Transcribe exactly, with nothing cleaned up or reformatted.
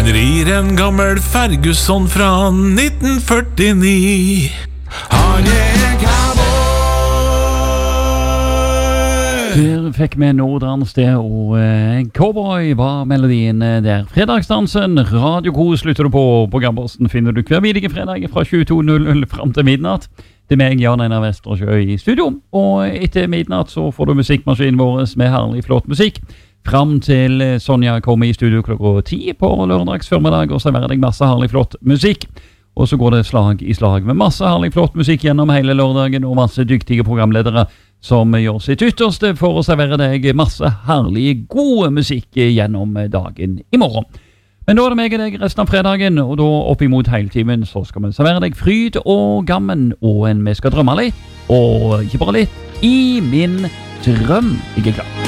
Han rir en gammel Ferguson fra nitten førtini. Han er en cowboy. Der fikk vi Nordre sted, og eh, Cowboy var melodien eh, der. Fredagsdansen, Radio Kor slutter du på. Programposten finner du hver vidige fredag fra tjueto null null frem til midnatt. Det er meg, Jan Einar Vestersjø i studio, og etter midnatt så får du musikkmaskinen vår med herlig flott musikk. Fram til Sonja kommer i studio klokka ti på lørdags formiddag og serverer deg masse herlig flott musikk. Og så går det slag i slag med masse herlig flott musikk gjennom hele lørdagen, og masse dyktige programledere som gjør sitt ytterste for å servere deg masse herlig gode musikk gjennom dagen i morgen. Men da er det meg og deg resten av fredagen, og da opp imot heiltimen så skal vi servere deg fryd og gammen, og en vi skal drømme litt, og ikke bare litt, i min drøm. Ikke klart.